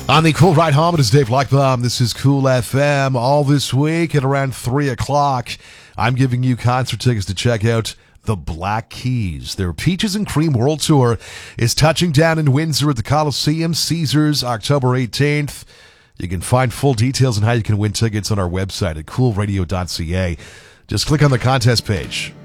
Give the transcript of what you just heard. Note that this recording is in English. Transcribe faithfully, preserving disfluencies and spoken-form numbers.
On the Cool Ride Home, it is Dave Blackbaum. This is Cool F M. All this week at around three o'clock, I'm giving you concert tickets to check out the Black Keys. Their Peaches and Cream World Tour is touching down in Windsor at the Coliseum Caesars October eighteenth. You can find full details on how you can win tickets on our website at cool radio dot c a. Just click on the contest page.